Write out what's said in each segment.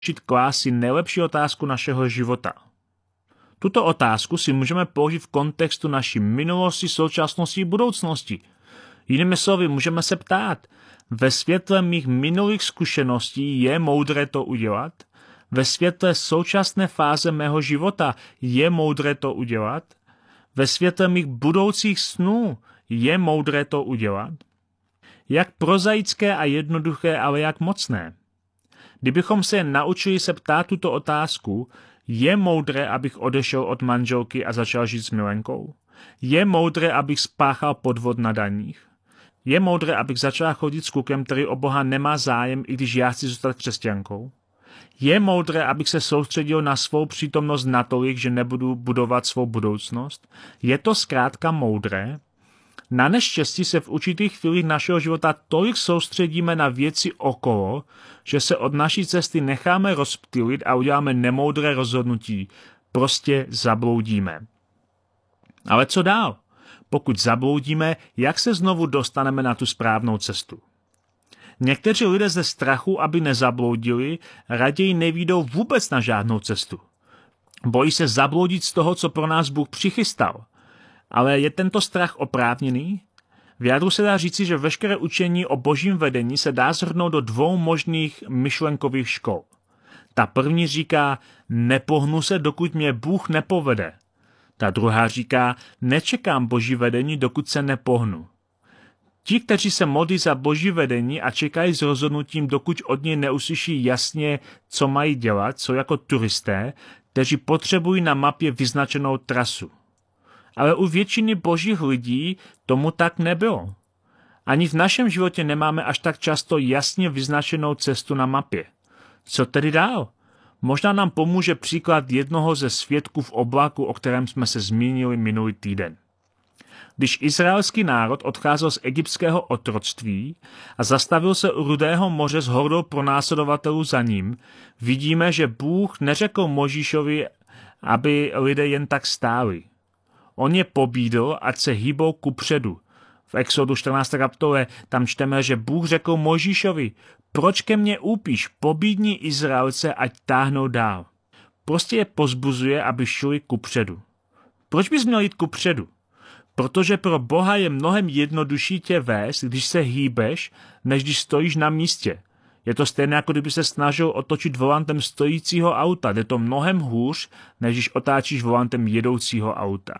klást si nejlepší otázku našeho života. Tuto otázku si můžeme položit v kontextu naší minulosti, současnosti i budoucnosti. Jinými slovy, můžeme se ptát, ve světle mých minulých zkušeností je moudré to udělat? Ve světle současné fáze mého života je moudré to udělat? Ve světle mých budoucích snů je moudré to udělat? Jak prozaické a jednoduché, ale jak mocné. Kdybychom se naučili se ptát tuto otázku, je moudré, abych odešel od manželky a začal žít s milenkou? Je moudré, abych spáchal podvod na daních? Je moudré, abych začal chodit s klukem, který o Boha nemá zájem, i když já chci zůstat křesťankou? Je moudré, abych se soustředil na svou přítomnost natolik, že nebudu budovat svou budoucnost? Je to zkrátka moudré? Na neštěstí se v určitých chvílích našeho života tolik soustředíme na věci okolo, že se od naší cesty necháme rozptýlit a uděláme nemoudré rozhodnutí. Prostě zabloudíme. Ale co dál? Pokud zabloudíme, jak se znovu dostaneme na tu správnou cestu? Někteří lidé ze strachu, aby nezabloudili, raději nevídou vůbec na žádnou cestu. Bojí se zabloudit z toho, co pro nás Bůh přichystal. Ale je tento strach oprávněný? V jádru se dá říci, že veškeré učení o božím vedení se dá shrnout do dvou možných myšlenkových škol. Ta první říká, nepohnu se, dokud mě Bůh nepovede. Ta druhá říká, nečekám boží vedení, dokud se nepohnu. Ti, kteří se modlí za boží vedení a čekají s rozhodnutím, dokud od něj neuslyší jasně, co mají dělat, jsou jako turisté, kteří potřebují na mapě vyznačenou trasu. Ale u většiny božích lidí tomu tak nebylo. Ani v našem životě nemáme až tak často jasně vyznačenou cestu na mapě. Co tedy dál? Možná nám pomůže příklad jednoho ze svědků v oblaku, o kterém jsme se zmínili minulý týden. Když izraelský národ odcházel z egyptského otroctví a zastavil se u Rudého moře s hordou pronásledovatelů za ním, vidíme, že Bůh neřekl Mojžíšovi, aby lidé jen tak stáli. On je pobídl, ať se hýbou kupředu. V Exodu 14. kapitole tam čteme, že Bůh řekl Mojžíšovi, proč ke mně úpíš, pobídni Izraelce, ať táhnou dál. Prostě je pozbuzuje, aby šli kupředu. Proč bys měl jít kupředu? Protože pro Boha je mnohem jednodušší tě vést, když se hýbeš, než když stojíš na místě. Je to stejné, jako kdyby se snažil otočit volantem stojícího auta. Jde to mnohem hůř, než když otáčíš volantem jedoucího auta.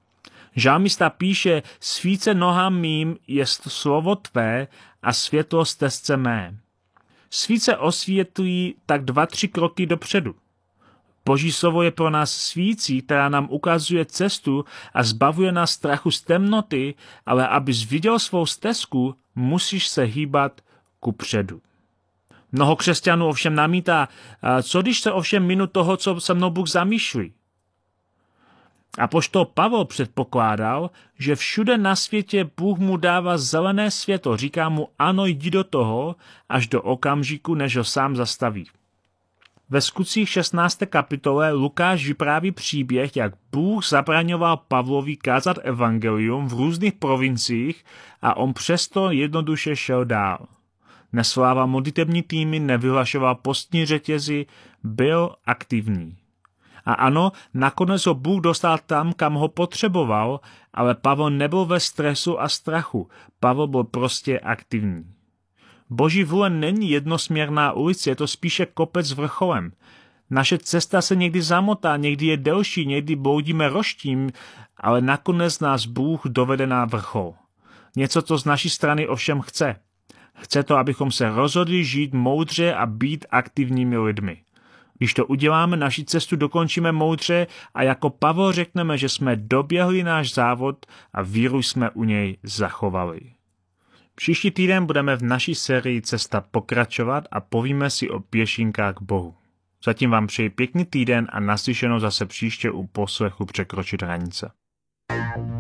Žálmista píše, svíce nohám mým je slovo tvé a světlo stezce mé. Svíce osvětlují tak 2-3 kroky dopředu. Boží slovo je pro nás svící, která nám ukazuje cestu a zbavuje nás strachu z temnoty, ale abys viděl svou stezku, musíš se hýbat kupředu. Mnoho křesťanů ovšem namítá, co když se ovšem minu toho, co se mnou Bůh zamýšlí. Apoštol Pavel předpokládal, že všude na světě Bůh mu dává zelené světlo, říká mu ano, jdi do toho, až do okamžiku, než ho sám zastaví. Ve Skutcích 16. kapitole Lukáš vypráví příběh, jak Bůh zabraňoval Pavlovi kázat evangelium v různých provinciích a on přesto jednoduše šel dál. Nesvolával modlitební týmy, nevyhlašoval postní řetězy, byl aktivní. A ano, nakonec ho Bůh dostal tam, kam ho potřeboval, ale Pavel nebyl ve stresu a strachu. Pavel byl prostě aktivní. Boží vůle není jednosměrná ulice, je to spíše kopec s vrcholem. Naše cesta se někdy zamotá, někdy je delší, někdy bloudíme roštím, ale nakonec nás Bůh dovede na vrchol. Něco, co z naší strany ovšem chce. Chce to, abychom se rozhodli žít moudře a být aktivními lidmi. Když to uděláme, naši cestu dokončíme moudře a jako Pavel řekneme, že jsme doběhli náš závod a víru jsme u něj zachovali. Příští týden budeme v naší sérii Cesta pokračovat a povíme si o pěšinkách k Bohu. Zatím vám přeji pěkný týden a naslyšenou zase příště u poslechu Překročit hranice.